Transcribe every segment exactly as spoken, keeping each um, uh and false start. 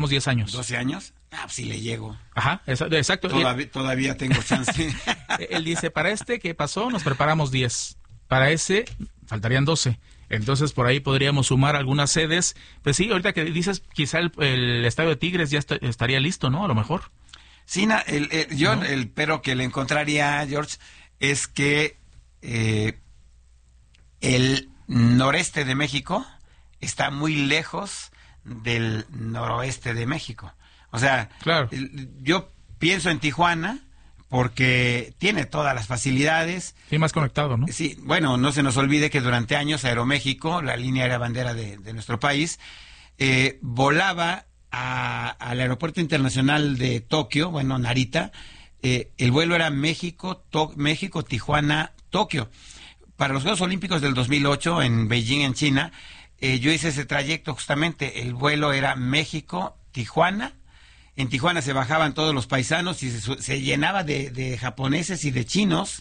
diez años. ¿doce años? Ah, pues sí le llego. Ajá, exacto. Todavía, todavía tengo chance. Él dice, para este que pasó nos preparamos diez. Para ese faltarían doce. Entonces por ahí podríamos sumar algunas sedes. Pues sí, ahorita que dices, quizá el, el estadio de Tigres ya está, estaría listo, ¿no? A lo mejor. Sí, na, el, el, yo ¿no? el pero que le encontraría, George, es que eh, el noreste de México está muy lejos del noroeste de México. O sea, claro. yo pienso en Tijuana porque tiene todas las facilidades. Sí, más conectado, ¿no? Sí, bueno, no se nos olvide que durante años Aeroméxico, la línea aérea bandera de, de nuestro país, eh, volaba a, al aeropuerto internacional de Tokio, bueno, Narita. Eh, el vuelo era México, to, México, Tijuana, Tokio. Para los Juegos Olímpicos del dos mil ocho en Beijing, en China, eh, yo hice ese trayecto justamente. El vuelo era México, Tijuana. En Tijuana se bajaban todos los paisanos y se, se llenaba de, de japoneses y de chinos,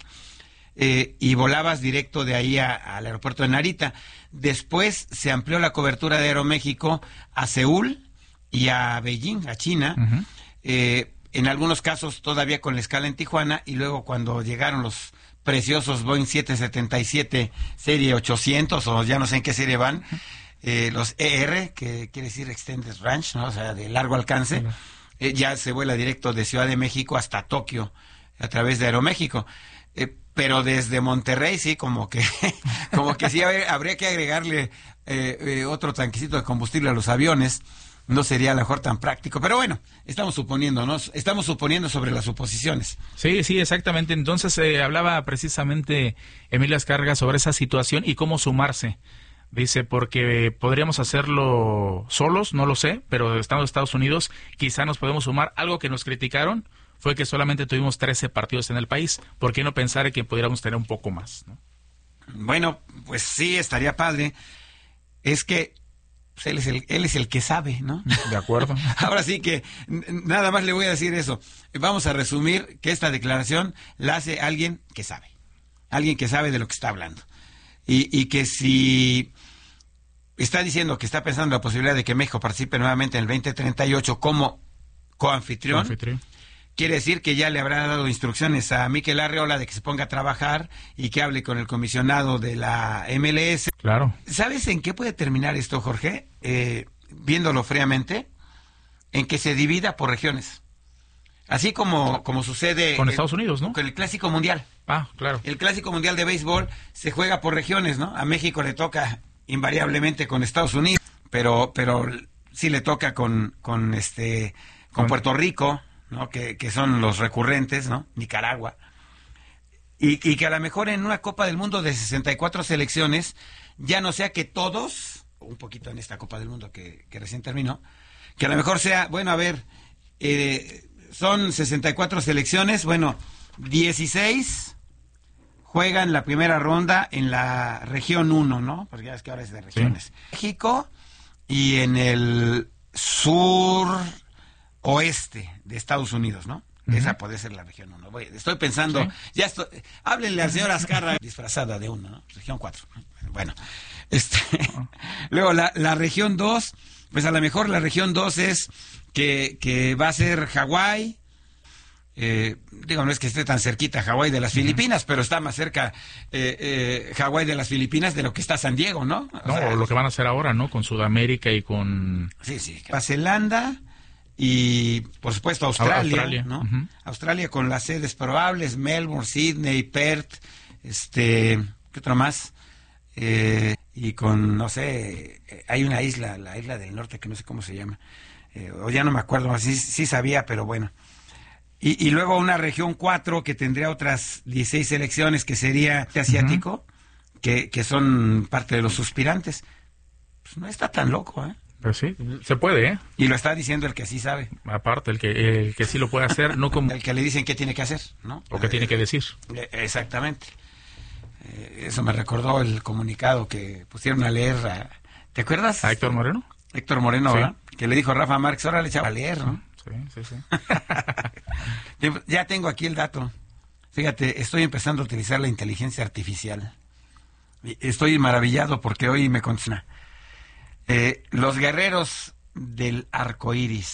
eh, y volabas directo de ahí a, al aeropuerto de Narita. Después se amplió la cobertura de Aeroméxico a Seúl y a Beijing, a China. Uh-huh. eh, en algunos casos todavía con la escala en Tijuana, y luego cuando llegaron los preciosos Boeing siete setenta y siete serie ochocientos, o ya no sé en qué serie van, eh, los E R, que quiere decir Extended Range, ¿no? O sea, de largo alcance. Uh-huh. Eh, ya se vuela directo de Ciudad de México hasta Tokio a través de Aeroméxico. Eh, pero desde Monterrey sí, como que como que sí habría, habría que agregarle eh, eh, otro tanquecito de combustible a los aviones. No sería a lo mejor tan práctico, pero bueno, estamos suponiendo, ¿no? Estamos suponiendo sobre las suposiciones. Sí, sí, exactamente. Entonces eh, hablaba precisamente Emilio Azcárraga sobre esa situación y cómo sumarse. Dice, porque podríamos hacerlo solos, no lo sé, pero estando en Estados Unidos, quizá nos podemos sumar. Algo que nos criticaron fue que solamente tuvimos trece partidos en el país. ¿Por qué no pensar que pudiéramos tener un poco más, ¿no? Bueno, pues sí, estaría padre. Es que pues él es el, él es el que sabe, ¿no? De acuerdo. Ahora sí que nada más le voy a decir eso. Vamos a resumir que esta declaración la hace alguien que sabe. Alguien que sabe de lo que está hablando. Y, y que si está diciendo que está pensando en la posibilidad de que México participe nuevamente en el veinte treinta y ocho como coanfitrión, coanfitrión, quiere decir que ya le habrá dado instrucciones a Mikel Arreola de que se ponga a trabajar y que hable con el comisionado de la M L S. Claro. ¿Sabes en qué puede terminar esto, Jorge? Eh, viéndolo fríamente, en que se divida por regiones. Así como, como sucede con Estados Unidos, ¿no? Con el Clásico Mundial. Ah, claro. El Clásico Mundial de Béisbol se juega por regiones, ¿no? A México le toca invariablemente con Estados Unidos, pero pero sí le toca con con este con, con Puerto Rico, ¿no? Que, que son los recurrentes, ¿no? Nicaragua. Y, y que a lo mejor en una Copa del Mundo de sesenta y cuatro selecciones ya no sea que todos, un poquito en esta Copa del Mundo que, que recién terminó, que a lo mejor sea, bueno, a ver, eh, son sesenta y cuatro selecciones, bueno, dieciséis juegan la primera ronda en la región uno, ¿no? Porque ya es que ahora es de regiones. Sí. México y en el sur oeste de Estados Unidos, ¿no? Uh-huh. Esa puede ser la región uno. Voy, estoy pensando, sí. ya estoy, háblenle al señor Azcárraga disfrazada de uno, ¿no? Región cuatro. Bueno, este, uh-huh. luego la, la región dos, pues a lo mejor la región dos es que, que va a ser Hawái. Eh, digo, no es que esté tan cerquita Hawái de las uh-huh. Filipinas, pero está más cerca eh, eh, Hawái de las Filipinas de lo que está San Diego, ¿no? O no, sea, lo que van a hacer ahora, ¿no? Con Sudamérica y con... Sí, sí. Nueva Zelanda y, por supuesto, Australia, Australia. ¿no? Uh-huh. Australia con las sedes probables, Melbourne, Sydney, Perth, este, ¿qué otro más? Eh, y con, no sé, hay una isla, la isla del norte que no sé cómo se llama, eh, o ya no me acuerdo, sí, sí sabía, pero bueno. Y, y luego una región cuatro que tendría otras dieciséis selecciones, que sería asiático, uh-huh. que, que son parte de los suspirantes. Pues no está tan loco, ¿eh? Pues sí, se puede, ¿eh? Y lo está diciendo el que sí sabe. Aparte, el que el que sí lo puede hacer, no como... El que le dicen qué tiene que hacer, ¿no? O qué eh, tiene que decir. Exactamente. Eh, eso me recordó el comunicado que pusieron a leer a... ¿Te acuerdas? ¿A Héctor Moreno? Héctor Moreno, sí. ¿Verdad? Que le dijo a Rafa Márquez, ahora le echaba a leer, ¿no? Sí, sí, sí. Ya tengo aquí el dato. Fíjate, estoy empezando a utilizar la inteligencia artificial. Estoy maravillado porque hoy me contesta. Eh, los guerreros del arco iris